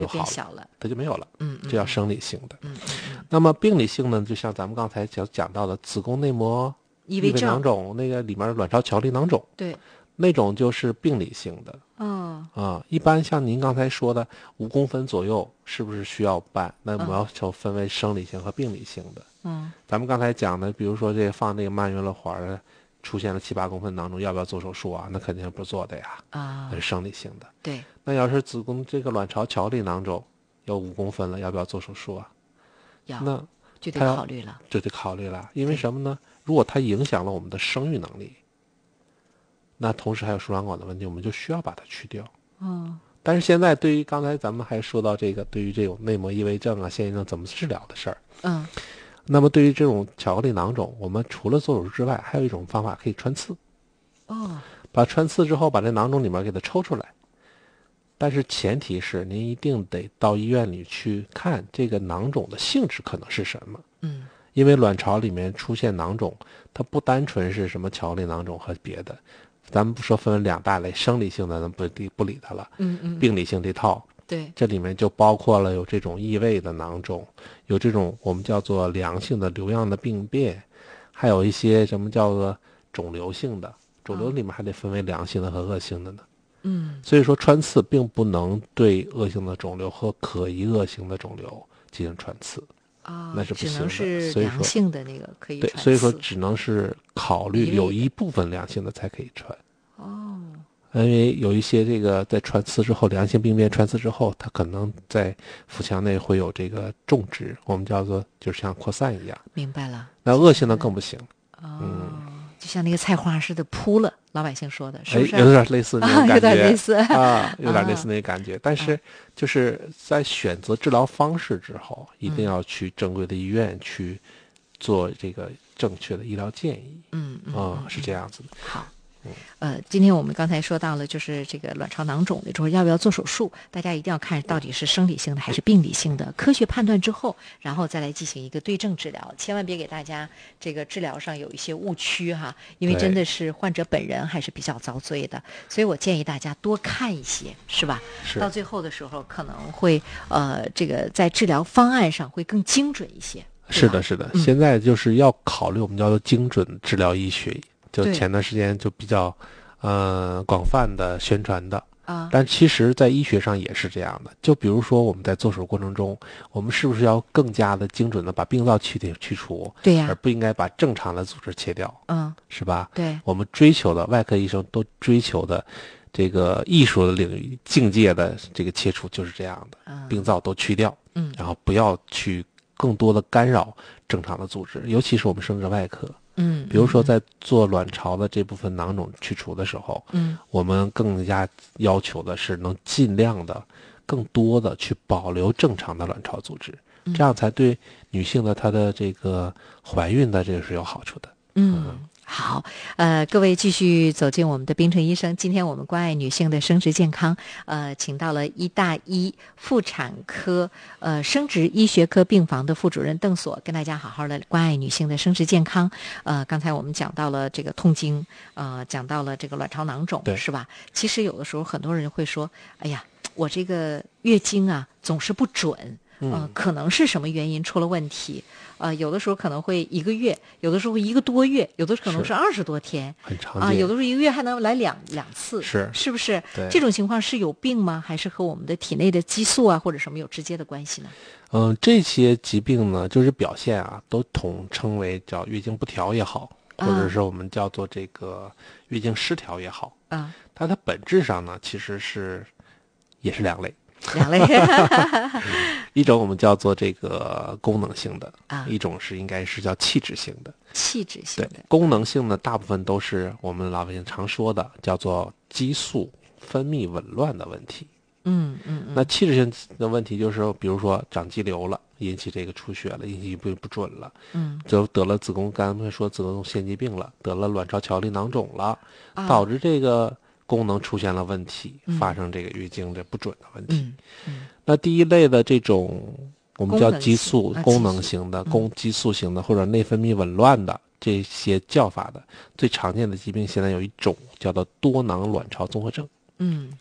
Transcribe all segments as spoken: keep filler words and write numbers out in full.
就好了， 变小了， 它就没有了。 嗯， 这叫生理性的。 嗯嗯嗯。 那么病理性呢，就像咱们刚才讲讲到的子宫内膜异位异位症囊肿，那个里面卵巢桥粒囊肿， 对， 那种就是病理性的。 哦， 啊，一般像您刚才说的五公分左右，是不是需要办？那我们要求分为生理性和病理性的。 嗯， 咱们刚才讲的，比如说这个放这个曼月乐环的，出现了七八公分囊肿，要不要做手术啊？那肯定不做的呀， 啊， 那是生理性的。 对， 那要是子宫这个卵巢桥粒囊肿有五公分了，要不要做手术啊？ 要那就得他要考虑了， 这得考虑了，因为什么呢？如果它影响了我们的生育能力，那同时还有输卵管的问题，我们就需要把它去掉。 嗯， 但是现在对于刚才咱们还说到这个，对于这种内膜异位症啊、腺炎症怎么治疗的事儿， 嗯， 那么对于这种巧克力囊肿，我们除了做手术之外，还有一种方法可以穿刺。 哦， 把穿刺之后，把这囊肿里面给它抽出来。但是前提是您一定得到医院里去看这个囊肿的性质可能是什么。 嗯， 因为卵巢里面出现囊肿，它不单纯是什么巧克力囊肿和别的，咱们不说分为两大类，生理性的咱不理不理它了， 嗯嗯， 病理性这套， 对， 这里面就包括了有这种异位的囊肿，有这种我们叫做良性的瘤样的病变，还有一些什么叫做肿瘤性的，肿瘤里面还得分为良性的和恶性的呢。 嗯， 所以说穿刺并不能对恶性的肿瘤和可疑恶性的肿瘤进行穿刺。 啊， 那是不行的只能是所以说良性的那个可以对， 穿所以说刺只能是考一类的虑有一部分良性的才可以穿。 哦， 因为有一些这个在穿刺之后，良性病变穿刺之后，它可能在腹腔内会有这个种植，我们叫做就像扩散一样。 明白了， 那恶性的更不行， 哦，就像那个菜花似的扑了，老百姓说的是哎， 不是？ 有点类似那种啊， 感觉， 有点类似啊，有点类似那个感觉。但是就是在选择治疗方式之后，一定要去正规的医院去做这个正确的医疗建议。 嗯嗯啊，是这样子的。 好，呃，今天我们刚才说到了，就是这个卵巢囊肿的时候要不要做手术，大家一定要看到底是生理性的还是病理性的，科学判断之后，然后再来进行一个对症治疗，千万别给大家这个治疗上有一些误区哈，因为真的是患者本人还是比较遭罪的，所以我建议大家多看一些，是吧？ 是到最后的时候可能会呃，这个在治疗方案上会更精准一些。 是的，是的， 嗯、 现在就是要考虑我们叫做精准治疗医学。就对前段时间就比较，呃，广泛的宣传的啊， 但其实，在医学上也是这样的。就比如说我们在做手术过程中，我们是不是要更加的精准的把病灶去掉去除？ 对呀、 而不应该把正常的组织切掉， 嗯， 是吧？ 对， 我们追求的外科医生都追求的这个艺术的领域境界的这个切除就是这样的， 嗯病灶都去掉， 嗯， 然后不要去更多的干扰正常的组织，尤其是我们生殖外科。 嗯， 比如说在做卵巢的这部分囊肿去除的时候， 嗯， 我们更加要求的是能尽量的、更多的去保留正常的卵巢组织， 嗯这样才对女性的她的这个怀孕的这个是有好处的。 嗯，好，呃，各位继续走进我们的冰城医生。今天我们关爱女性的生殖健康，呃，请到了医大医妇产科呃生殖医学科病房的副主任邓所，跟大家好好的关爱女性的生殖健康。呃，刚才我们讲到了这个痛经，呃，讲到了这个卵巢囊肿， 对， 是吧？其实有的时候很多人会说，哎呀，我这个月经啊总是不准。呃，可能是什么原因出了问题？呃，有的时候可能会一个月，有的时候一个多月，有的可能是二十多天， 很常见啊，有的时候一个月还能来两两次， 是是不是？ 对， 这种情况是有病吗？还是和我们的体内的激素啊或者什么有直接的关系呢？ 嗯，这些疾病呢，就是表现啊，都统称为叫月经不调也好，或者是我们叫做这个月经失调也好， 啊， 它的本质上呢，其实是也是两类。 两类， 一种我们叫做这个功能性的， 啊， 一种是应该是叫气质性的。 气质性的， 功能性的大部分都是我们老百姓常说的叫做激素分泌紊乱的问题。 嗯嗯嗯。 那气质性的问题就是，比如说长肌瘤了，引起这个出血了，引起不不准了， 嗯， 就得了子宫，刚才说子宫腺肌病了，得了卵巢桥粒囊肿了， 啊、 导致这个功能出现了问题， 嗯、 发生这个月经这不准的问题。 嗯嗯、 那第一类的这种我们叫激素功能性型的、功激素型的或者内分泌紊乱的这些叫法的，最常见的疾病现在有一种叫做多囊卵巢综合症。 嗯，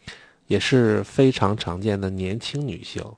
也是非常常见的年轻女性。